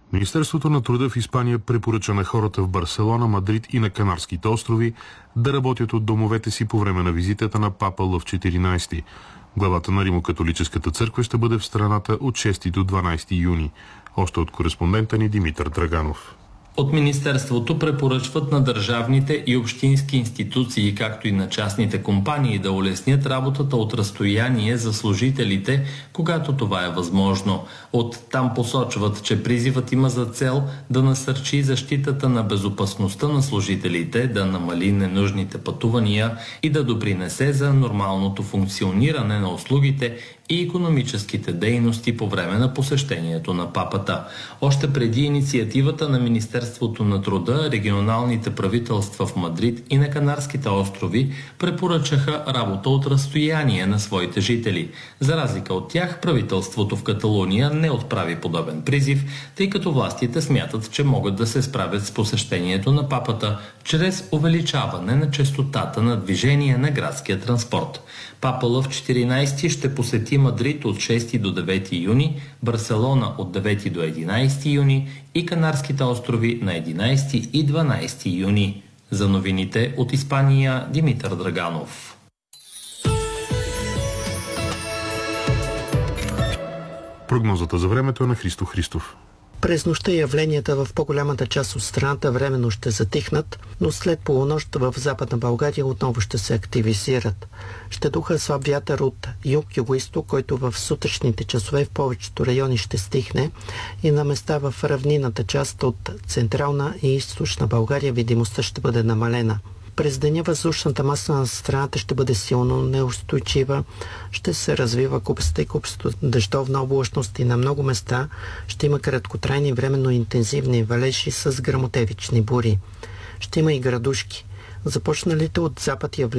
Министерството на труда в Испания препоръча на хората в Барселона, Мадрид и на Канарските острови да работят от домовете си по време на визитата на папа Лъв 14. Главата на Римокатолическата църква ще бъде в страната от 6 до 12 юни. Още от кореспондента ни Димитър Драганов. От Министерството препоръчват на държавните и общински институции, както и на частните компании да улеснят работата от разстояние за служителите, когато това е възможно. Оттам посочват, че призивът има за цел да насърчи защитата на безопасността на служителите, да намали ненужните пътувания и да допринесе за нормалното функциониране на услугите и икономическите дейности по време на посещението на папата. Още преди инициативата на Министерството на труда, регионалните правителства в Мадрид и на Канарските острови препоръчаха работа от разстояние на своите жители. За разлика от тях, правителството в Каталуния не отправи подобен призив, тъй като властите смятат, че могат да се справят с посещението на папата чрез увеличаване на честотата на движение на градския транспорт. Папа Лъв 14 ще посети Мадрид от 6 до 9 юни, Барселона от 9 до 11 юни и Канарските острови на 11 и 12 юни. За новините от Испания, Димитър Драганов. Прогнозата за времето е на Христо Христов. През нощта явленията в по-голямата част от страната временно ще затихнат, но след полунощ в Западна България отново ще се активизират. Ще духа слаб вятър от юг-югоизток, който в сутрешните часове в повечето райони ще стихне и на места в равнинната част от Централна и Източна България видимостта ще бъде намалена. През деня въздушната маса на страната ще бъде силно неустойчива, ще се развива купста и купсто дъждовна облачност и на много места ще има краткотрайни временно интензивни валежи с гръмотевични бури. Ще има и градушки. Започналите от запад явления